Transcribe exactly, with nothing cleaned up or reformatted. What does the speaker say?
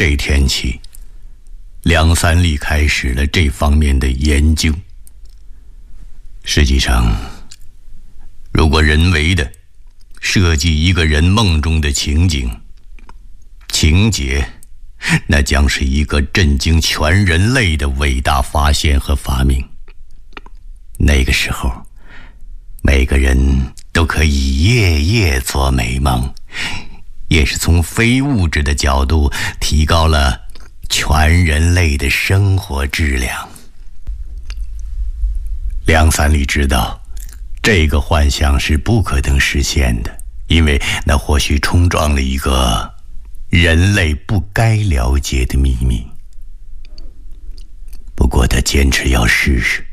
这天起，梁三立开始了这方面的研究。实际上，如果人为的设计一个人梦中的情景，情节那将是一个震惊全人类的伟大发现和发明。那个时候，每个人都可以夜夜做美梦，也是从非物质的角度提高了全人类的生活质量。梁三立知道这个幻想是不可能实现的，因为那或许冲撞了一个人类不该了解的秘密。不过他坚持要试试。